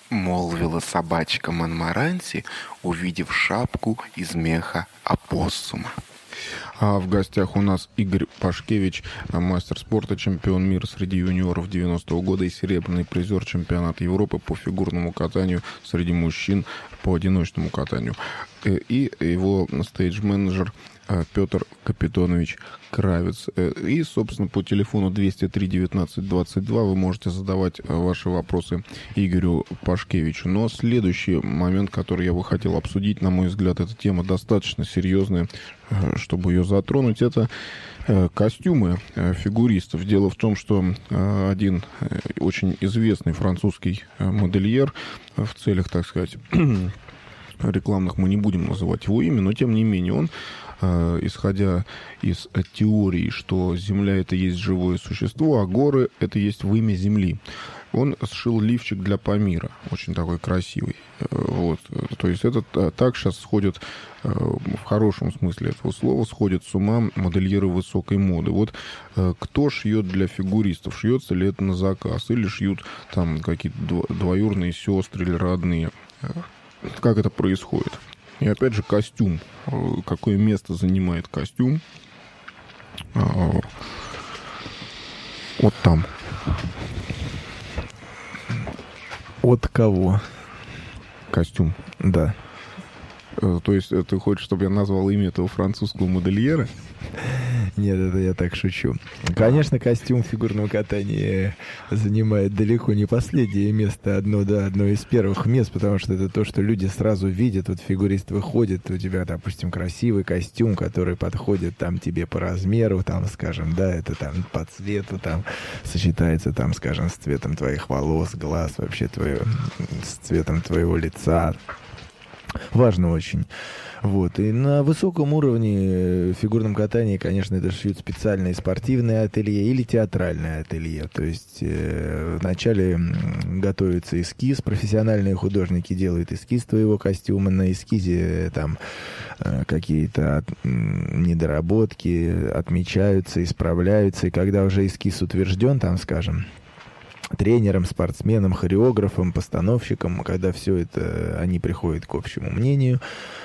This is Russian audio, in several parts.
молвила собачка Монморанси, увидев шапку из меха опоссума. А в гостях у нас Игорь Пашкевич, мастер спорта, чемпион мира среди юниоров 90-го года и серебряный призер чемпионата Европы по фигурному катанию среди мужчин по одиночному катанию. И его стейдж-менеджер Петр Капитонович Кравец. И, собственно, по телефону 203-19-22 вы можете задавать ваши вопросы Игорю Пашкевичу. Но следующий момент, который я бы хотел обсудить, на мой взгляд, эта тема достаточно серьезная, чтобы ее затронуть, это костюмы фигуристов. Дело в том, что один очень известный французский модельер в целях, так сказать, рекламных, мы не будем называть его имя, но тем не менее он, исходя из теории, что Земля — это есть живое существо, а горы — это есть вымя Земли, он сшил лифчик для Памира, очень такой красивый. Вот. То есть это так сейчас сходит, в хорошем смысле этого слова, сходят с ума модельеры высокой моды. Вот кто шьет для фигуристов? Шьется ли это на заказ? Или шьют там какие-то двоюродные сестры или родные? Как это происходит? И опять же, костюм. Какое место занимает костюм? Вот там. От кого? Костюм. Да. То есть ты хочешь, чтобы я назвал имя этого французского модельера? Нет, это я так шучу. Конечно, костюм фигурного катания занимает далеко не последнее место, одно из первых мест, потому что это то, что люди сразу видят. Вот фигурист выходит, у тебя, допустим, красивый костюм, который подходит там тебе по размеру, там, скажем, да, это там по цвету, там, сочетается, там, скажем, с цветом твоих волос, глаз, вообще с цветом твоего лица. Важно очень. Вот. И на высоком уровне в фигурном катании, конечно, это шьют специальные спортивные ателье или театральные ателье. То есть вначале готовится эскиз, профессиональные художники делают эскиз твоего костюма, на эскизе там какие-то недоработки отмечаются, исправляются, и когда уже эскиз утвержден, там, скажем, тренером, спортсменом, хореографом, постановщиком, когда все это, они приходят к общему мнению,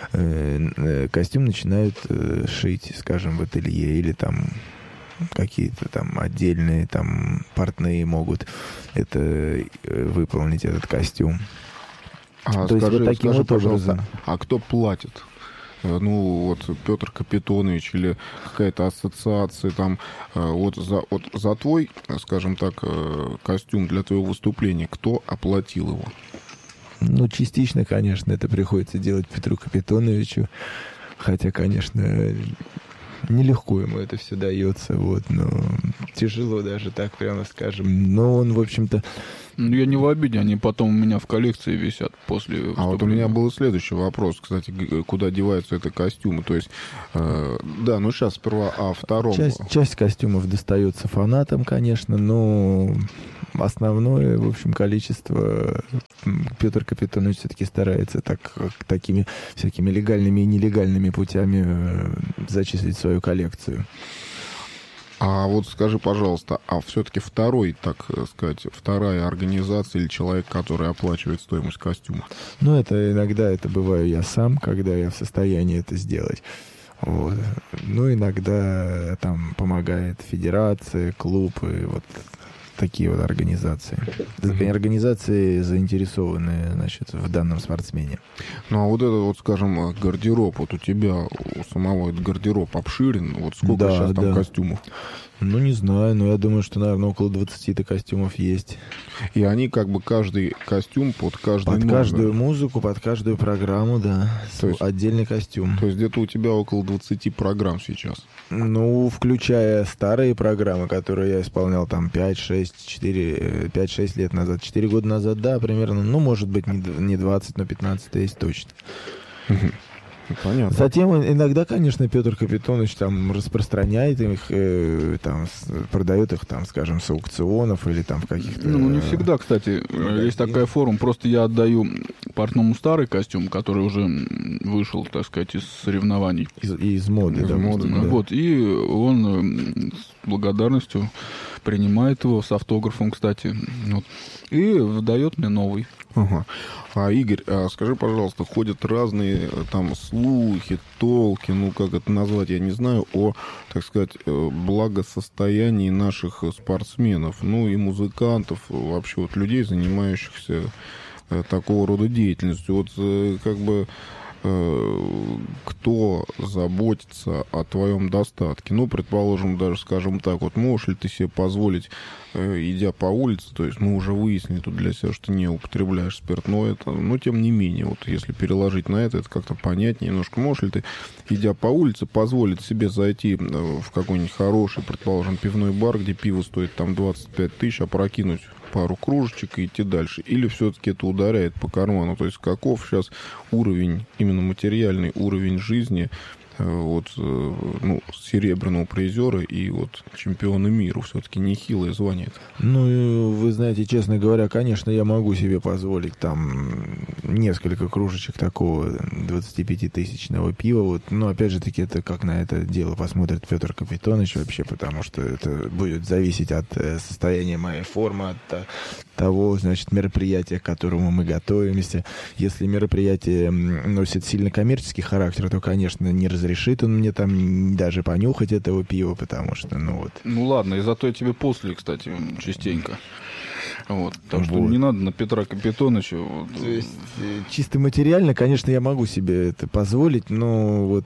костюм начинают шить, скажем, в ателье, или там какие-то там отдельные там портные могут это выполнить, этот костюм. То есть вот таким вот образом. А кто платит? Ну, вот Петр Капитонович или какая-то ассоциация там, вот за твой, скажем так, костюм для твоего выступления, кто оплатил его? Ну, частично, конечно, это приходится делать Петру Капитоновичу, хотя, конечно, нелегко ему это все дается, вот, но тяжело даже так, прямо скажем. Но он, в общем-то... Ну, я не в обиде, они потом у меня в коллекции висят после выступления. А вот у меня был следующий вопрос, кстати, куда деваются это костюмы? То есть, да, ну сейчас сперва о втором. Часть костюмов достается фанатам, конечно, но основное, в общем, количество Петр Капитонович все-таки старается такими всякими легальными и нелегальными путями зачислить свою коллекцию. А вот скажи, пожалуйста, а все-таки вторая организация или человек, который оплачивает стоимость костюма? Ну, это иногда это бываю я сам, когда я в состоянии это сделать. Вот. Ну, иногда там помогает федерация, клуб и вот такие вот организации. Организации заинтересованные, значит, в данном спортсмене. Ну, а вот это вот, скажем, гардероб, вот у тебя, у самого этот гардероб обширен, вот сколько сейчас там костюмов? Ну, не знаю, но я думаю, что, наверное, около 20 костюмов есть. И они как бы каждый костюм под каждую Под каждую музыку, под каждую программу, да. То есть, отдельный костюм. То есть где-то у тебя около 20 программ сейчас? Ну, включая старые программы, которые я исполнял там 5-6 лет назад, 4 года назад, да, примерно. Ну, может быть, не 20, но 15 есть точно. Понятно. Затем иногда, конечно, Петр Капитонович там распространяет их, там, продает их, там, скажем, с аукционов или там в каких-то... Ну, не всегда, кстати. Есть такая форма. Просто я отдаю портному старый костюм, который уже вышел, так сказать, из соревнований. Из моды. Из моды, да. Вот, и он с благодарностью принимает его, с автографом, кстати, вот, и выдает мне новый. Ага. А, Игорь, скажи, пожалуйста, ходят разные там слухи, толки, ну, как это назвать, я не знаю, о, так сказать, благосостоянии наших спортсменов, ну, и музыкантов, вообще вот людей, занимающихся такого рода деятельностью. Вот как бы кто заботится о твоем достатке? Ну, предположим, даже, скажем так, вот можешь ли ты себе позволить, идя по улице, то есть мы уже выяснили тут для себя, что не употребляешь спиртное, но тем не менее, вот если переложить на это как-то понятнее немножко, можешь ли ты, идя по улице, позволить себе зайти в какой-нибудь хороший, предположим, пивной бар, где пиво стоит там 25 тысяч, опрокинуть пару кружечек и идти дальше? Или все-таки это ударяет по карману? То есть каков сейчас уровень, именно материальный уровень жизни вот, ну, серебряного призера и вот чемпиона мира? Все-таки нехилое звание. Ну, вы знаете, честно говоря, конечно, я могу себе позволить там несколько кружечек такого 25-тысячного пива. Вот. Но, опять же таки, это как на это дело посмотрит Петр Капитонович вообще, потому что это будет зависеть от состояния моей формы, от того, значит, мероприятия, к которому мы готовимся. Если мероприятие носит сильно коммерческий характер, то, конечно, не разрешит он мне там даже понюхать этого пива, потому что, ну вот. Ну ладно, и зато я тебе после, кстати, частенько. Вот, так что Вот. не надо на Петра Капитоновича. Вот. То есть, чисто материально, конечно, я могу себе это позволить, но вот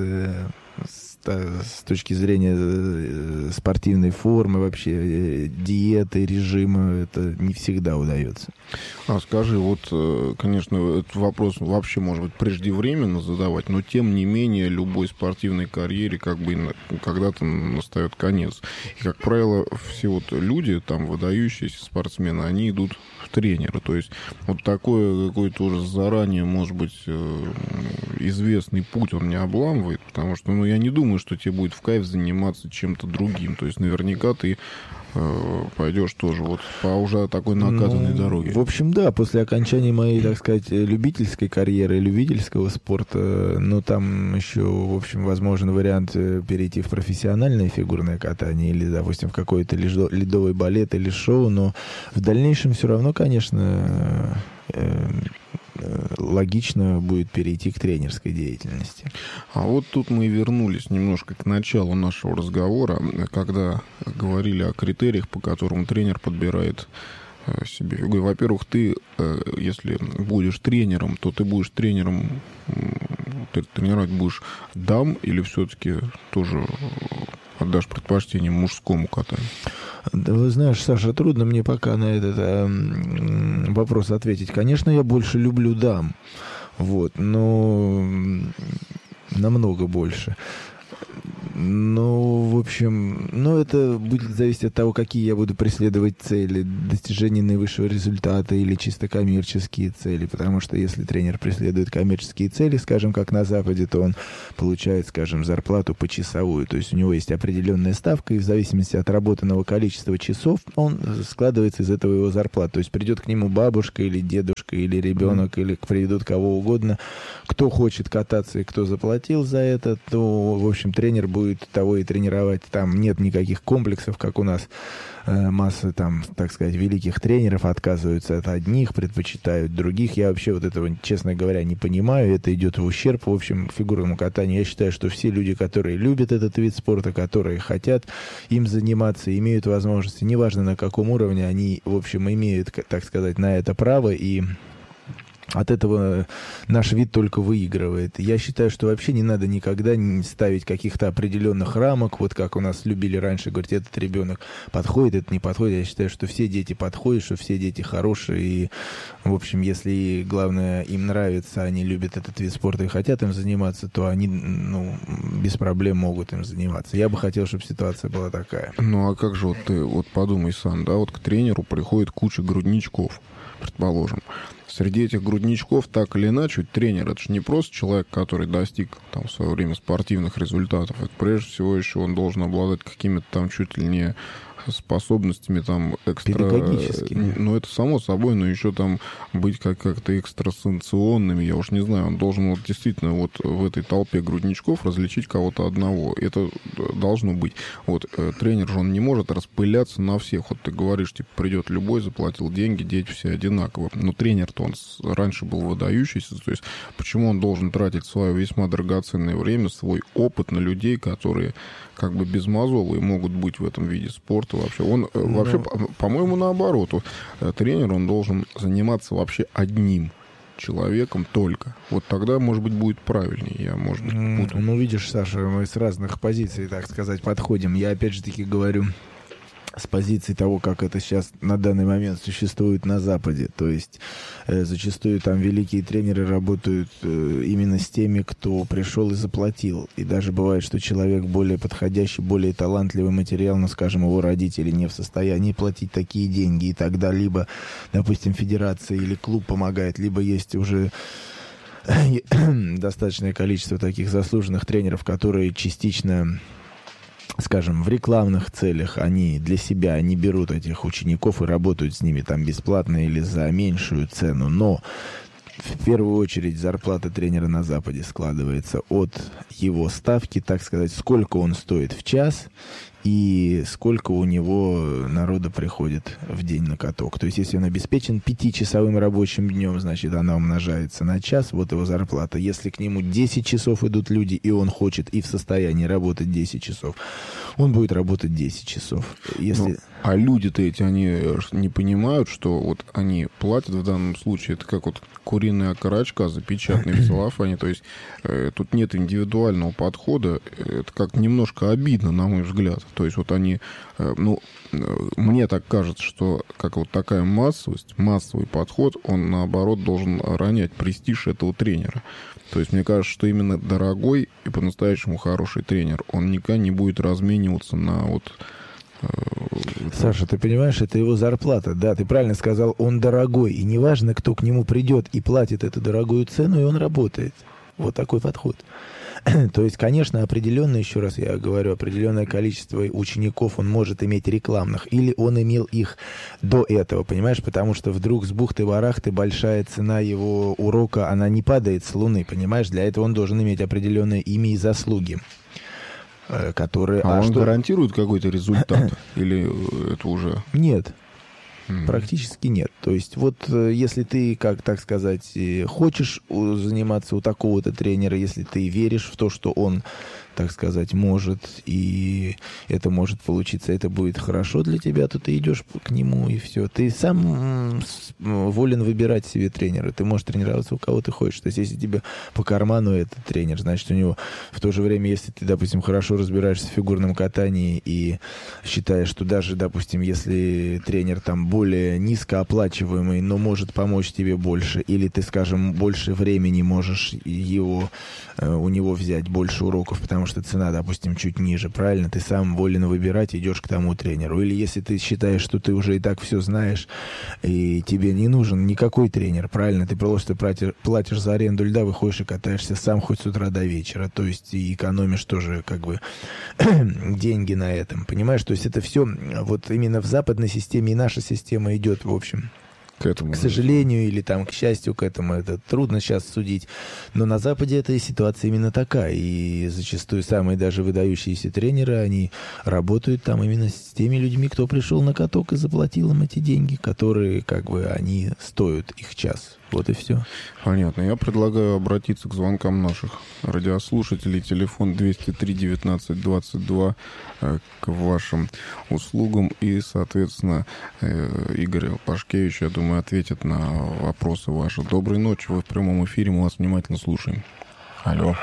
с точки зрения спортивной формы, вообще диеты, режима, это не всегда удается. А скажи, вот, конечно, этот вопрос вообще, может быть, преждевременно задавать, но тем не менее любой спортивной карьере как бы когда-то настает конец. И, как правило, все вот люди, там, выдающиеся спортсмены, они идут в тренеры. То есть вот такой какой-то уже заранее, может быть, известный путь он не обламывает, потому что, ну, я не думаю, что тебе будет в кайф заниматься чем-то другим. То есть наверняка ты пойдешь тоже вот по уже такой накатанной дороге. В общем, да, после окончания моей, так сказать, любительской карьеры, любительского спорта, ну, там еще, в общем, возможен вариант перейти в профессиональное фигурное катание или, допустим, в какой-то ледовый балет или шоу, но в дальнейшем все равно, конечно, логично будет перейти к тренерской деятельности. А вот тут мы и вернулись немножко к началу нашего разговора, когда говорили о критериях, по которым тренер подбирает себе. Я говорю, во-первых, ты, если будешь тренером, то ты будешь тренером, ты тренировать будешь дам или все-таки тоже отдашь предпочтение мужскому катанию? Да, вы знаешь, Саша, трудно мне пока на этот вопрос ответить. Конечно, я больше люблю дам, вот, но намного больше. Ну, в общем, это будет зависеть от того, какие я буду преследовать цели, достижение наивысшего результата или чисто коммерческие цели, потому что если тренер преследует коммерческие цели, скажем, как на Западе, то он получает, скажем, зарплату почасовую, то есть у него есть определенная ставка, и в зависимости от работанного количества часов он складывается из этого его зарплаты, то есть придет к нему бабушка или дедушка или ребенок, или приведут кого угодно, кто хочет кататься и кто заплатил за это, то, в общем, тренер будет того и тренировать. Там нет никаких комплексов, как у нас масса, там, так сказать, великих тренеров отказываются от одних, предпочитают других. Я вообще вот этого, честно говоря, не понимаю. Это идет в ущерб, в общем, фигурному катанию. Я считаю, что все люди, которые любят этот вид спорта, которые хотят им заниматься, имеют возможности, неважно на каком уровне, они, в общем, имеют, так сказать, на это право, и от этого наш вид только выигрывает. Я считаю, что вообще не надо никогда ставить каких-то определенных рамок, вот как у нас любили раньше, говорить, этот ребенок подходит, это не подходит. Я считаю, что все дети подходят, что все дети хорошие. И, в общем, если, главное, им нравится, они любят этот вид спорта и хотят им заниматься, то они, ну, без проблем могут им заниматься. Я бы хотел, чтобы ситуация была такая. Ну, а как же вот ты, вот подумай сам, да, вот к тренеру приходит куча грудничков, предположим. Среди этих грудничков, так или иначе, тренер — это же не просто человек, который достиг там в свое время спортивных результатов. Это прежде всего еще он должен обладать какими-то там чуть ли не способностями там экстра... Педагогическими. Ну, это само собой, но еще там быть как-то экстрасенсационными, я уж не знаю, он должен вот действительно вот в этой толпе грудничков различить кого-то одного. Это должно быть. Вот тренер же, он не может распыляться на всех. Вот ты говоришь, типа, придет любой, заплатил деньги, дети все одинаково. Но тренер-то он раньше был выдающийся, то есть почему он должен тратить свое весьма драгоценное время, свой опыт на людей, которые как бы безмозовые могут быть в этом виде спорта вообще. Он вообще, по-моему, наоборот. Тренер, он должен заниматься вообще одним человеком только. Вот тогда, может быть, будет правильнее. Я, может быть, путаю. Ну, видишь, Саша, мы с разных позиций, так сказать, подходим. Я, опять же таки, говорю с позиции того, как это сейчас на данный момент существует на Западе. То есть зачастую там великие тренеры работают именно с теми, кто пришел и заплатил. И даже бывает, что человек более подходящий, более талантливый материал, но, скажем, его родители не в состоянии платить такие деньги. И тогда либо, допустим, федерация или клуб помогает, либо есть уже достаточное количество таких заслуженных тренеров, которые частично, скажем, в рекламных целях они для себя не берут этих учеников и работают с ними там бесплатно или за меньшую цену. Но в первую очередь зарплата тренера на Западе складывается от его ставки, так сказать, сколько он стоит в час и сколько у него народа приходит в день на каток. То есть, если он обеспечен 5-часовым рабочим днем, значит, она умножается на час, вот его зарплата. Если к нему 10 часов идут люди, и он хочет и в состоянии работать 10 часов, он будет работать 10 часов. Если... А люди-то эти, они не понимают, что вот они платят в данном случае, это как вот куриная окорочка запечатанная в целлофане, то есть тут нет индивидуального подхода, это как немножко обидно, на мой взгляд. То есть вот они, мне так кажется, что как вот такая массовость, массовый подход, он наоборот должен ронять престиж этого тренера. То есть мне кажется, что именно дорогой и по-настоящему хороший тренер, он никогда не будет размениваться на вот... Саша, ты понимаешь, это его зарплата. Да, ты правильно сказал, он дорогой. И неважно, кто к нему придет и платит эту дорогую цену, и он работает. Вот такой подход. То есть, конечно, определенное, еще раз я говорю, определенное количество учеников он может иметь рекламных, или он имел их до этого, понимаешь, потому что вдруг с бухты-барахты большая цена его урока, она не падает с луны, понимаешь, для этого он должен иметь определенное имя и заслуги. Которые... он гарантирует какой-то результат? Или это уже... Нет. Практически нет. То есть вот если ты, как так сказать, хочешь заниматься у такого-то тренера, если ты веришь в то, что он, так сказать, может, и это может получиться, это будет хорошо для тебя, то ты идешь к нему, и все. Ты сам волен выбирать себе тренера. Ты можешь тренироваться у кого ты хочешь. То есть если тебе по карману этот тренер, значит, у него в то же время, если ты, допустим, хорошо разбираешься в фигурном катании и считаешь, что даже, допустим, если тренер там более низкооплачиваемый, но может помочь тебе больше, или ты, скажем, больше времени можешь у него взять больше уроков, потому что цена, допустим, чуть ниже, правильно? Ты сам волен выбирать, идешь к тому тренеру. Или если ты считаешь, что ты уже и так все знаешь, и тебе не нужен никакой тренер, правильно? Ты просто платишь за аренду льда, выходишь и катаешься сам хоть с утра до вечера. То есть и экономишь тоже как бы деньги на этом, понимаешь? То есть это все вот именно в западной системе и наша система идет, в общем. К сожалению или там к счастью к этому, это трудно сейчас судить. Но на Западе эта ситуация именно такая. И зачастую самые даже выдающиеся тренеры, они работают там именно с теми людьми, кто пришел на каток и заплатил им эти деньги, которые как бы они стоят их час. Вот и все. Понятно. Я предлагаю обратиться к звонкам наших радиослушателей. Телефон 203-19-22 к вашим услугам. И, соответственно, Игорь Пашкевич, я думаю, ответит на вопросы ваши. Доброй ночи. Вы в прямом эфире. Мы вас внимательно слушаем. Алло.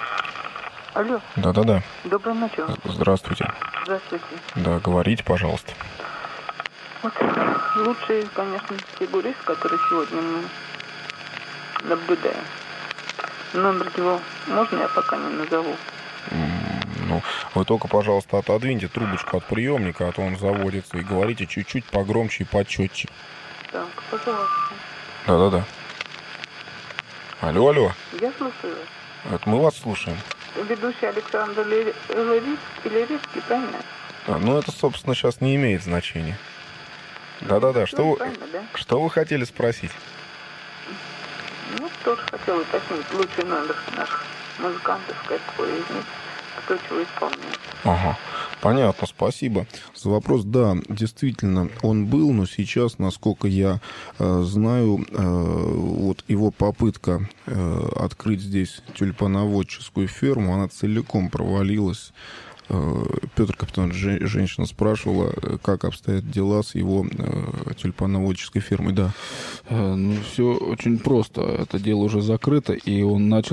Алло. Да-да-да. Доброй ночи. Здравствуйте. Здравствуйте. Да, говорите, пожалуйста. Вот лучший, конечно, фигурист, который сегодня мы наблюдаем. Номер его можно я пока не назову? Ну, вы только, пожалуйста, отодвиньте трубочку от приемника, а то он заводится, и говорите чуть-чуть погромче и почетче. Так, пожалуйста. Да-да-да. Алло. Я слушаю вас. Это мы вас слушаем. Ведущий Александр Лерицкий, правильно? Ну, это, собственно, сейчас не имеет значения. Да-да-да, что вы хотели спросить? Ну, тоже хотел уточнить лучший номер наших музыкантов, какой из них, кто чего исполняет. Ага, понятно, спасибо за вопрос. Да, действительно, он был, но сейчас, насколько я знаю, вот его попытка открыть здесь тюльпановодческую ферму, она целиком провалилась. Петр Капитонович, женщина спрашивала, как обстоят дела с его тюльпановодческой фермой, да. Ну, все очень просто. Это дело уже закрыто, и он начал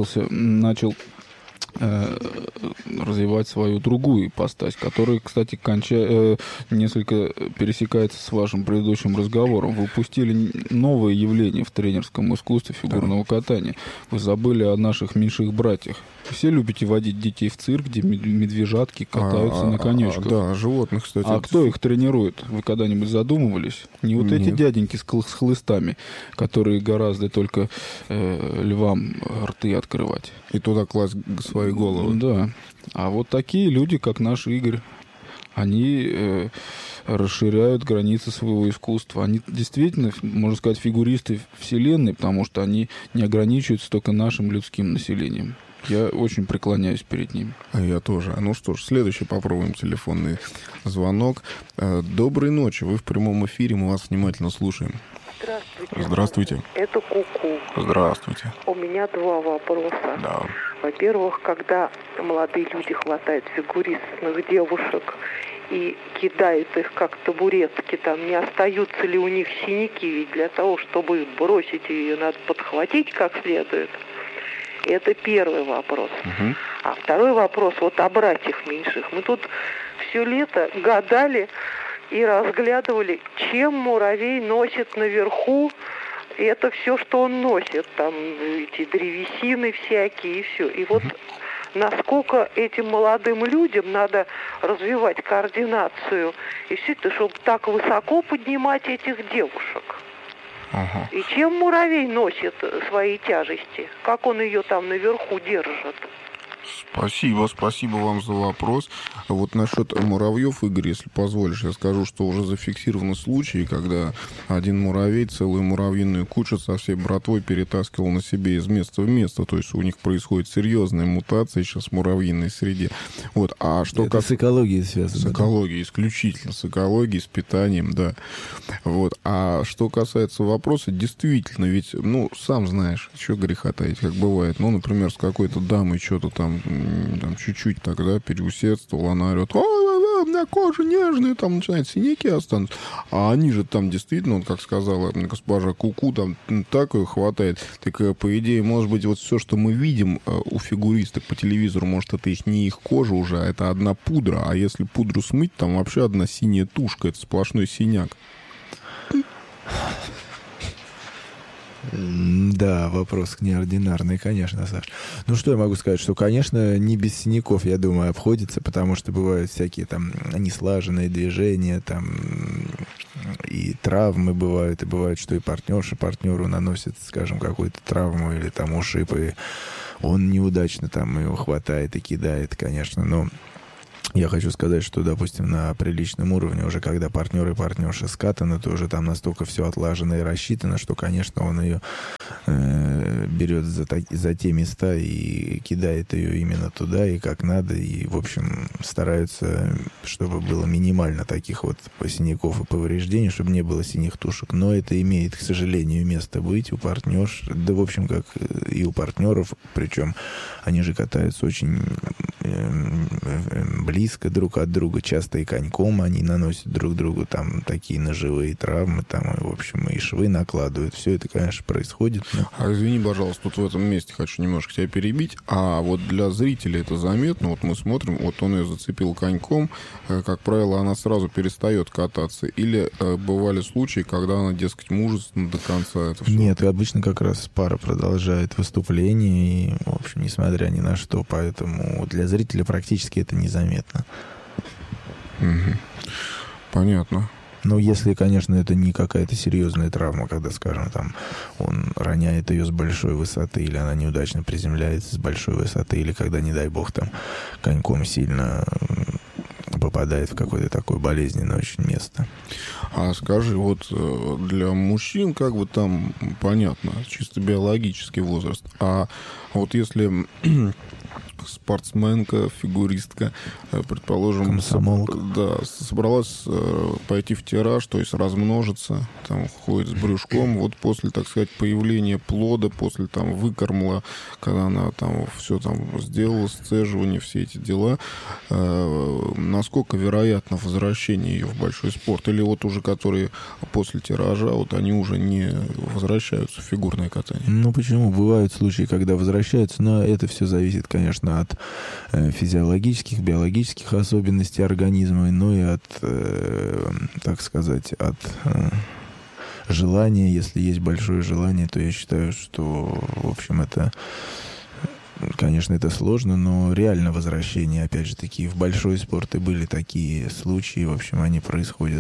развивать свою другую ипостась, которая, кстати, несколько пересекается с вашим предыдущим разговором. Вы упустили новое явление в тренерском искусстве фигурного катания. Вы забыли о наших меньших братьях. Все любите водить детей в цирк, где медвежатки катаются на конечках. Да, животных, кстати. А кто их тренирует? Вы когда-нибудь задумывались? Не вот эти дяденьки с хлыстами, которые гораздо только львам рты открывать. И туда класть свои головы. Да. А вот такие люди, как наш Игорь, они расширяют границы своего искусства. Они действительно, можно сказать, фигуристы вселенной, потому что они не ограничиваются только нашим людским населением. Я очень преклоняюсь перед ним. А я тоже. Ну что ж, следующий попробуем телефонный звонок. Доброй ночи. Вы в прямом эфире, мы вас внимательно слушаем. Здравствуйте. Здравствуйте. Это Ку-ку. Здравствуйте. У меня два вопроса. Да. Во-первых, когда молодые люди хватают фигуристных девушек и кидают их как табуретки, там не остаются ли у них синяки? Ведь для того, чтобы бросить ее, надо подхватить как следует. Это первый вопрос. Угу. А второй вопрос вот о братьях меньших. Мы тут все лето гадали и разглядывали, чем муравей носит наверху. И это все, что он носит. Там эти древесины всякие и все. И вот насколько этим молодым людям надо развивать координацию и все это, чтобы так высоко поднимать этих девушек. Ага. И чем муравей носит свои тяжести? Как он ее там наверху держит? Спасибо вам за вопрос. Вот насчет муравьев, Игорь, если позволишь, я скажу, что уже зафиксированы случаи, когда один муравей целую муравьиную кучу со всей братвой перетаскивал на себе из места в место. То есть у них происходит серьезная мутация сейчас в муравьиной среде. Вот. А что это с экологией связано. С экологией, исключительно с экологией, с питанием, да. Вот. А что касается вопроса, действительно, ведь, сам знаешь, что греха таить, как бывает. Например, с какой-то дамой что-то там чуть-чуть тогда переусердствовал, она орет: у меня кожа нежная, там начинает синяки останутся. А они же там действительно, как сказала госпожа Ку-ку, там так ее хватает. Так, по идее, может быть, вот все, что мы видим у фигуристок по телевизору, может, это не их кожа уже, а это одна пудра. А если пудру смыть, там вообще одна синяя тушка, это сплошной синяк. Да, вопрос неординарный, конечно, Саш. Что я могу сказать, что, конечно, не без синяков, я думаю, обходится, потому что бывают всякие там неслаженные движения, там и травмы бывают, и бывает, что и партнеру наносит, скажем, какую-то травму или там ушиб, и он неудачно там его хватает и кидает, конечно, но я хочу сказать, что, допустим, на приличном уровне, уже когда партнер и партнерша скатаны, то уже там настолько все отлажено и рассчитано, что, конечно, он ее берет за те места и кидает ее именно туда, и как надо, и, в общем, стараются, чтобы было минимально таких вот синяков и повреждений, чтобы не было синих тушек. Но это имеет, к сожалению, место быть у партнерш, да, в общем, как и у партнеров, причем они же катаются очень близко друг от друга, часто и коньком они наносят друг другу там такие ножевые травмы, там, и, в общем, и швы накладывают. Все это, конечно, происходит. Но... А извини, пожалуйста, тут в этом месте хочу немножко тебя перебить. А вот для зрителей это заметно. Вот мы смотрим, вот он ее зацепил коньком, как правило, она сразу перестает кататься. Или бывали случаи, когда она, дескать, мужественно до конца это все? Нет, обычно как раз пара продолжает выступление, и, в общем, несмотря ни на что, поэтому для зрителя практически это незаметно. Угу. Понятно. Ну, если, конечно, это не какая-то серьезная травма, когда, скажем, там, он роняет ее с большой высоты, или она неудачно приземляется с большой высоты, или когда, не дай бог, там, коньком сильно попадает в какое-то такое болезненное очень место. А скажи, вот для мужчин как бы там понятно, чисто биологический возраст. А вот если спортсменка, фигуристка, предположим, комсомолка, да, собралась пойти в тираж, то есть размножиться, там ходит с брюшком, вот после, так сказать, появления плода, после там выкормла, когда она там все там сделала, сцеживание, все эти дела, насколько вероятно возвращение ее в большой спорт? Или вот уже которые после тиража, вот они уже не возвращаются в фигурное катание? Ну почему? Бывают случаи, когда возвращаются, но это все зависит, конечно, от физиологических, биологических особенностей организма, ну и от, так сказать, от желания. Если есть большое желание, то я считаю, что, в общем, это, конечно, это сложно, но реально возвращение, опять же таки, в большой спорт и были такие случаи, в общем, они происходят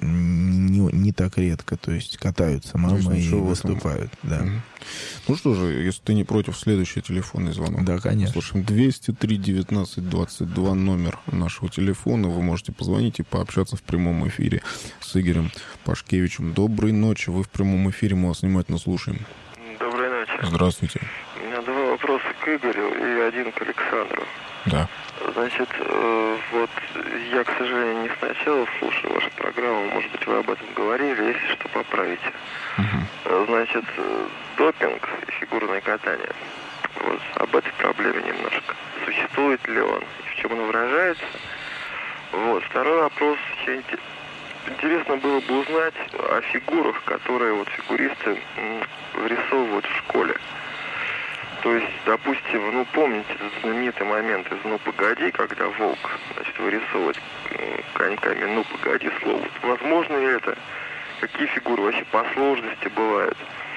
не так редко, то есть катаются мамы и выступают, да. Ну что же, если ты не против, следующий телефонный звонок. Да, конечно. Слушаем, 203 19 22 номер нашего телефона. Вы можете позвонить и пообщаться в прямом эфире с Игорем Пашкевичем. Доброй ночи, вы в прямом эфире, мы вас внимательно слушаем. Доброй ночи. Здравствуйте. У меня два вопроса к Игорю и один к Александру. Да. Значит, вот я, к сожалению, не сначала слушаю вашу программу, может быть, вы об этом говорили, если что, поправите. Значит, допинг и фигурное катание. Вот об этой проблеме немножко. Существует ли он и в чем он выражается? Вот. Второй вопрос. Интересно было бы узнать о фигурах, которые вот фигуристы вырисовывают в школе. То есть, допустим, ну, помните этот знаменитый момент из «Ну, погоди», когда волк, значит, вырисовывает коньками «Ну, погоди» слово. Возможно ли это? Какие фигуры вообще по сложности бывают?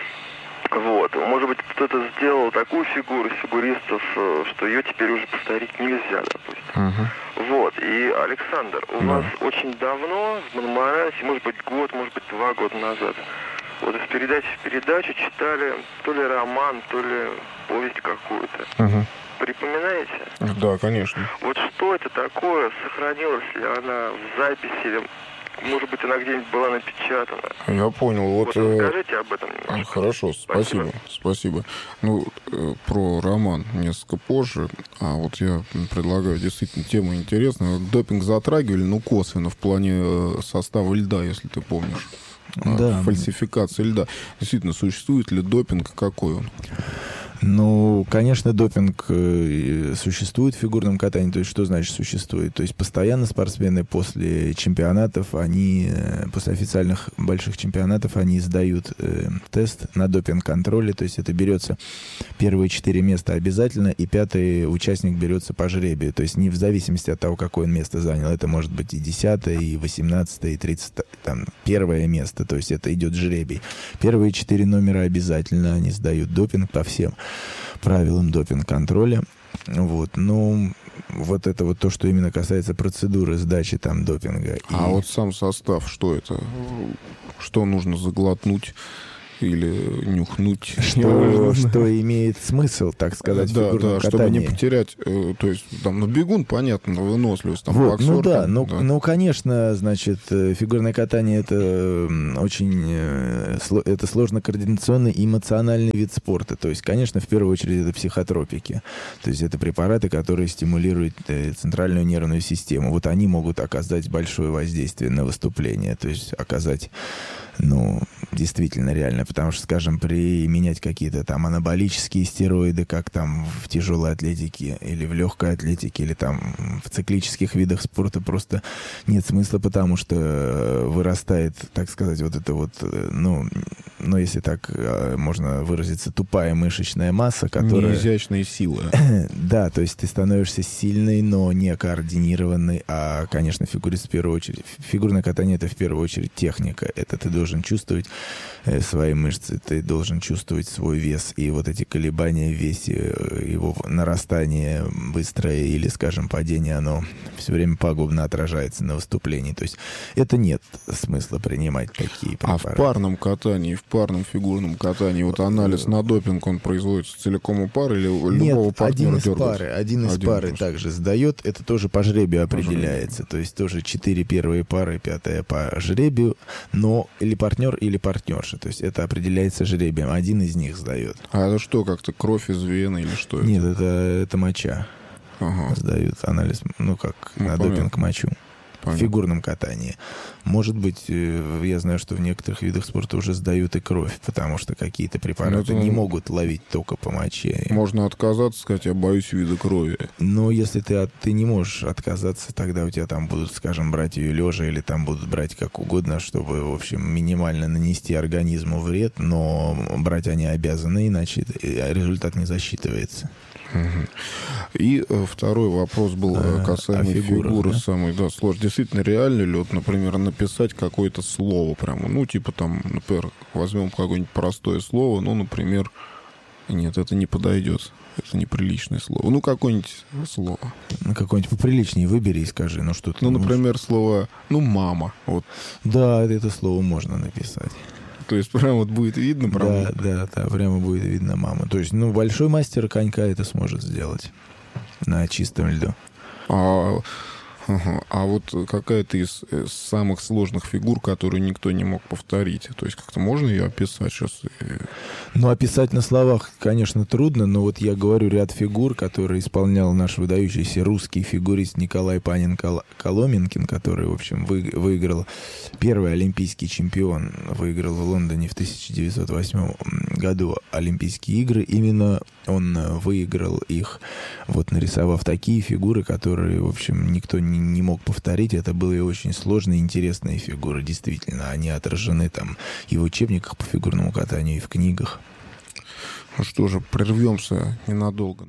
Вот. Может быть, кто-то сделал такую фигуру фигуристов, что ее теперь уже повторить нельзя, допустим. Вот. И, Александр, у вас очень давно в Монмаранси, может быть, год, может быть, 2 года назад, вот из передачи в передачу читали то ли роман, то ли повесть какую-то. Припоминаете? Да, конечно. Вот что это такое? Сохранилась ли она в записи? Или, может быть, она где-нибудь была напечатана? Я понял. Вот расскажите об этом немножко. Хорошо, спасибо. Ну, про роман несколько позже. А вот я предлагаю, действительно, тема интересная. Допинг затрагивали, ну, косвенно, в плане состава льда, если ты помнишь. Да. Фальсификация льда. Действительно, существует ли допинг, какой он? Ну, конечно, допинг существует в фигурном катании. То есть, что значит существует? То есть, постоянно спортсмены после чемпионатов, после официальных больших чемпионатов, они сдают тест на допинг-контроле. То есть, это берется первые 4 места обязательно, и 5-й участник берется по жребию. То есть, не в зависимости от того, какое он место занял. Это может быть и 10-е, и 18-е, и 30-е, там, 1-е место. То есть, это идет жребий. Первые 4 номера обязательно они сдают допинг по всем правилам допинг-контроля. Вот. Ну, вот это вот то, что именно касается процедуры сдачи там допинга. А вот сам состав, что это? Что нужно заглотнуть или нюхнуть? Что имеет смысл, так сказать, в фигурном катании. Чтобы не потерять, то есть там, ну, бегун, понятно, выносливость, там, вот, боксер. Ну, конечно, значит, фигурное катание — это очень это сложно-координационный и эмоциональный вид спорта. То есть, конечно, в первую очередь это психотропики. То есть это препараты, которые стимулируют центральную нервную систему. Вот они могут оказать большое воздействие на выступление, то есть оказать, ну, действительно реально, потому что, скажем, применять какие-то там анаболические стероиды, как там в тяжелой атлетике или в легкой атлетике, или там в циклических видах спорта, просто нет смысла, потому что вырастает, так сказать, вот это вот, ну, если так можно выразиться, тупая мышечная масса, которая... Неизящная сила. Да, то есть ты становишься сильный, но не координированный, а, конечно, фигурист в первую очередь... Фигурное катание — это в первую очередь техника. Это ты должен чувствовать свои крепкая мышца, ты должен чувствовать свой вес. И вот эти колебания в весе, его нарастание быстрое или, скажем, падение, оно все время пагубно отражается на выступлении. То есть это нет смысла принимать такие препараты. А в парном катании, в парном фигурном катании, вот анализ на допинг, он производится целиком у пары или у любого партнера дергается? Один из пары также сдает. Это тоже по жребию определяется. То есть тоже 4 первые пары, 5-я по жребию, но или партнер, или партнерша. То есть это определяется жребием. Один из них сдает. А это что, как-то кровь из вены или что? Нет, это моча. Ага. Сдают анализ, на понятно. допинг мочу. Понятно. В фигурном катании. Может быть, я знаю, что в некоторых видах спорта уже сдают и кровь, потому что какие-то препараты не могут ловить только по моче. Можно отказаться, сказать, я боюсь вида крови. Но если ты не можешь отказаться, тогда у тебя там будут, скажем, брать ее лежа, или там будут брать как угодно, чтобы, в общем, минимально нанести организму вред, но брать они обязаны, иначе результат не засчитывается. И второй вопрос был касаемо фигуры, да? самой, да, сложной. Действительно, реально ли, вот, например, написать какое-то слово прямо, ну, типа там, например, возьмем какое-нибудь простое слово, ну, например, нет, это не подойдет, это неприличное слово, ну, какое-нибудь слово. Ну, какое-нибудь поприличнее выбери и скажи, ну, что ты... Ну, например, слово, ну, мама, вот. Да, это слово можно написать. То есть прямо вот будет видно, правда? Да, прямо будет видно мама. То есть, большой мастер конька это сможет сделать на чистом льду. А вот какая-то из самых сложных фигур, которую никто не мог повторить, то есть как-то можно ее описать сейчас? Описать на словах, конечно, трудно, но вот я говорю ряд фигур, которые исполнял наш выдающийся русский фигурист Николай Панин Коломенкин, который, в общем, выиграл первый олимпийский чемпион, выиграл в Лондоне в 1908 году Олимпийские игры. Именно он выиграл их, вот нарисовав такие фигуры, которые, в общем, никто не мог повторить. Это были очень сложные, интересные фигуры, действительно. Они отражены там и в учебниках по фигурному катанию, и в книгах. Ну что же, прервемся ненадолго.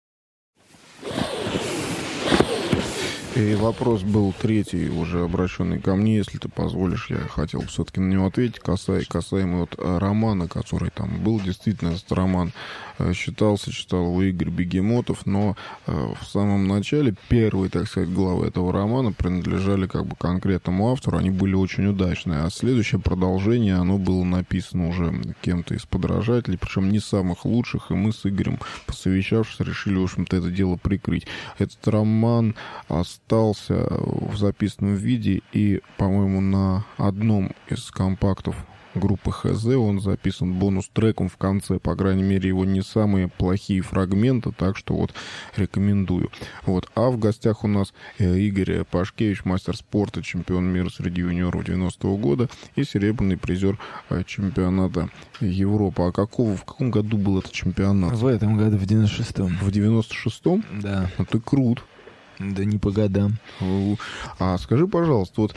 И вопрос был третий, уже обращенный ко мне, если ты позволишь, я хотел все-таки на него ответить, касаемо вот романа, который там был. Действительно, этот роман читал его Игорь Бегемотов, но в самом начале первые, так сказать, главы этого романа принадлежали как бы конкретному автору, они были очень удачные, а следующее продолжение, оно было написано уже кем-то из подражателей, причем не самых лучших, и мы с Игорем, посовещавшись, решили, в общем-то, это дело прикрыть. Этот роман остался в записанном виде, и, по-моему, на одном из компактов группы ХЗ он записан бонус-треком в конце, по крайней мере, его не самые плохие фрагменты, так что вот рекомендую. Вот. А в гостях у нас Игорь Пашкевич, мастер спорта, чемпион мира среди юниоров 90-го года и серебряный призер чемпионата Европы. А в каком году был этот чемпионат? В этом году, в 96-м. В 96-м? Да. Ну, ты крут. Да не по годам. А скажи, пожалуйста, вот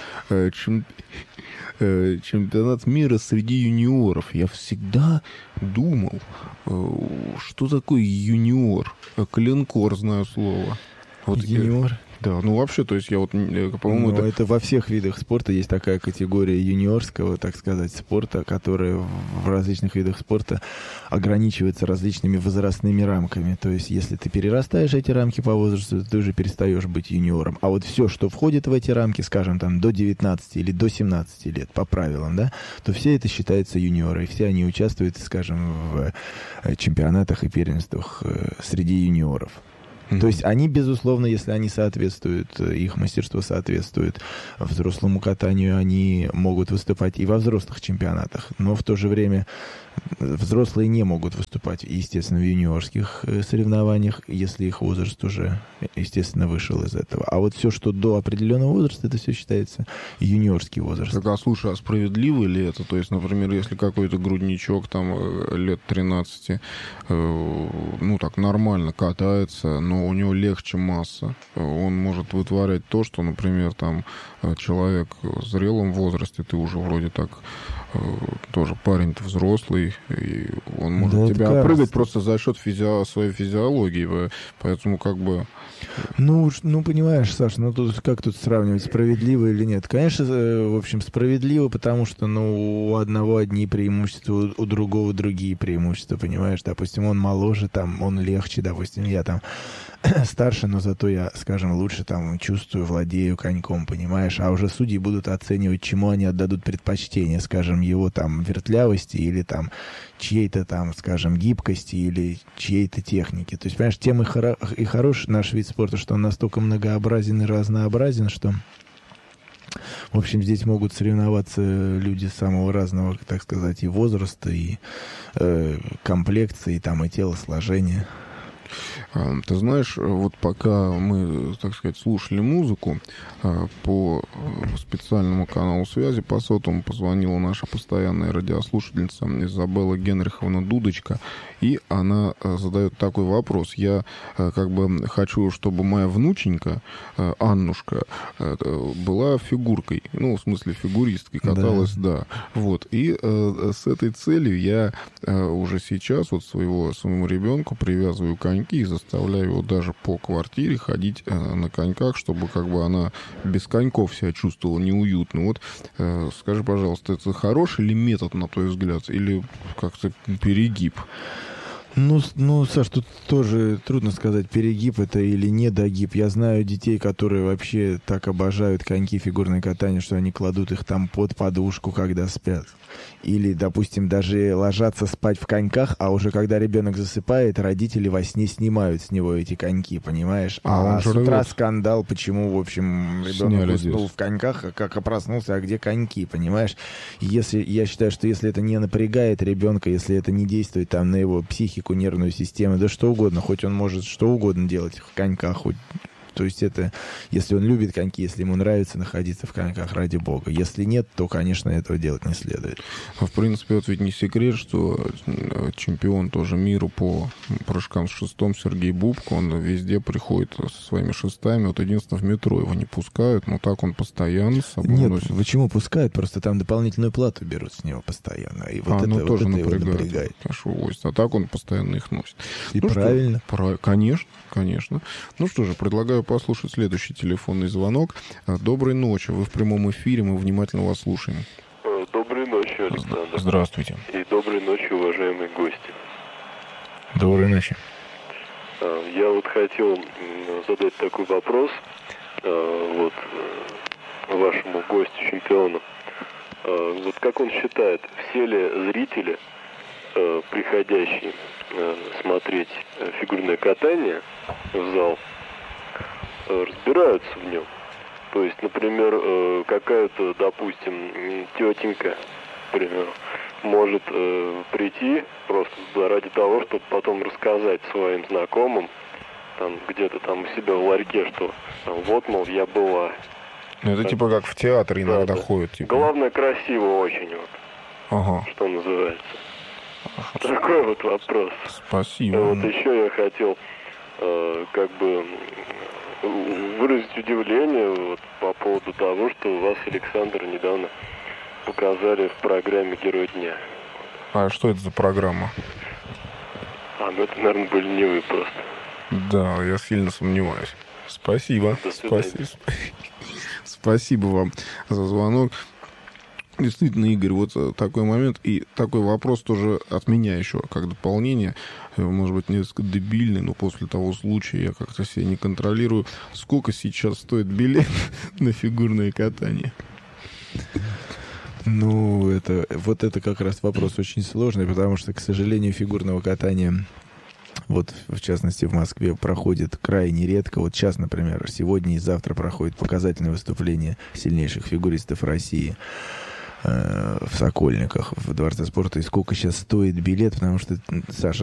чемпионат мира среди юниоров. Я всегда думал, что такое юниор. Коленкор, знаю слово. Вот юниор? Да, ну вообще, то есть я вот, по-моему... это во всех видах спорта есть такая категория юниорского, так сказать, спорта, которая в различных видах спорта ограничивается различными возрастными рамками. То есть если ты перерастаешь эти рамки по возрасту, ты уже перестаешь быть юниором. А вот все, что входит в эти рамки, скажем, там до 19 или до 17 лет по правилам, да, то все это считается юниоры. И все они участвуют, скажем, в чемпионатах и первенствах среди юниоров. То есть они, безусловно, если они соответствуют, их мастерство соответствует взрослому катанию, они могут выступать и во взрослых чемпионатах. Но в то же время взрослые не могут выступать, естественно, в юниорских соревнованиях, если их возраст уже, естественно, вышел из этого. А вот все, что до определенного возраста, это все считается юниорский возраст. Так, а слушай, а справедливо ли это? То есть, например, если какой-то грудничок там лет 13, ну так, нормально катается, но у него легче масса, он может вытворять то, что, например, там человек в зрелом возрасте, ты уже вроде так тоже парень-то взрослый, и Он может Да, тебя это опрыгать кажется. просто за счет своей физиологии. Поэтому как бы... Ну, понимаешь, Саш, ну тут как тут сравнивать, справедливо или нет? Конечно, в общем, справедливо, потому что, ну, у одного одни преимущества, у другого другие преимущества, понимаешь? Допустим, он моложе, там, он легче, допустим, я там старше, но зато я, скажем, лучше там чувствую, владею коньком, понимаешь? А уже судьи будут оценивать, чему они отдадут предпочтение, скажем, его там вертлявости или там чьей-то там, скажем, гибкости или чьей-то техники. То есть, понимаешь, тем и хорош наш вид спорта, что он настолько многообразен и разнообразен, что, в общем, здесь могут соревноваться люди самого разного, так сказать, и возраста, и комплекции, там, и телосложения. Ты знаешь, вот пока мы, так сказать, слушали музыку, по специальному каналу связи по сотовому позвонила наша постоянная радиослушательница Изабелла Генриховна Дудочка, и она задает такой вопрос. Я как бы хочу, чтобы моя внученька, Аннушка, была фигуркой, ну, в смысле фигуристкой, каталась, да. Вот. И с этой целью я уже сейчас вот своему ребенку привязываю коньки и заставляю его даже по квартире ходить на коньках, чтобы как бы она без коньков себя чувствовала неуютно. Вот скажи, пожалуйста, это хороший ли метод, на твой взгляд, или как-то перегиб? Ну, Саш, тут тоже трудно сказать, перегиб это или недогиб. Я знаю детей, которые вообще так обожают коньки, фигурное катание, что они кладут их там под подушку, когда спят. Или, допустим, даже ложатся спать в коньках, а уже когда ребенок засыпает, родители во сне снимают с него эти коньки, понимаешь? А с утра скандал, почему, в общем, ребенок уснул в коньках, а как проснулся, а где коньки, понимаешь? Если, я считаю, что если это не напрягает ребенка, если это не действует там на его психику, нервную систему, да что угодно, хоть он может что угодно делать в коньках, хоть... То есть это, если он любит коньки, если ему нравится находиться в коньках, ради бога. Если нет, то, конечно, этого делать не следует. В принципе, вот ведь не секрет, что чемпион тоже мира по прыжкам с шестом Сергей Бубко, он везде приходит со своими шестами. Вот единственное, в метро его не пускают, но так он постоянно с собой носит. Нет, почему пускают? Просто там дополнительную плату берут с него постоянно. И вот это, тоже вот это напрягает. его напрягает. А так он постоянно их носит. И ну правильно. Конечно. Ну что же, предлагаю послушать следующий телефонный звонок. Доброй ночи, вы в прямом эфире, мы внимательно вас слушаем. Доброй ночи, Александр. Здравствуйте. И доброй ночи, уважаемые гости. Доброй ночи. Я вот хотел задать такой вопрос вот вашему гостю, чемпиону. Вот как он считает, все ли зрители, приходящие смотреть фигурное катание в зал, разбираются в нем? То есть, например, какая-то, допустим, тетенька, к примеру, может прийти просто ради того, чтобы потом рассказать своим знакомым, там где-то там у себя в ларьке, что там, вот, мол, я была. Ну, это типа как в театре иногда ходят. Типа. Главное, красиво очень, вот, что называется. Такой вот вопрос. Спасибо. Вот еще я хотел как бы выразить удивление вот, по поводу того, что вас, Александр, недавно показали в программе «Герой дня». А что это за программа? Ну это, наверное, были не вы просто. Да, я сильно сомневаюсь. Спасибо. Спасибо вам за звонок. Действительно, Игорь, вот такой момент и такой вопрос тоже от меня еще, как дополнение, может быть, несколько дебильный, но после того случая я как-то себя не контролирую. Сколько сейчас стоит билет на фигурное катание? Ну, это как раз вопрос очень сложный, потому что, к сожалению, фигурного катания, вот, в частности, в Москве проходит крайне редко. Вот сейчас, например, сегодня и завтра проходит показательное выступление сильнейших фигуристов России в Сокольниках, в Дворце спорта. И сколько сейчас стоит билет, потому что, Саша,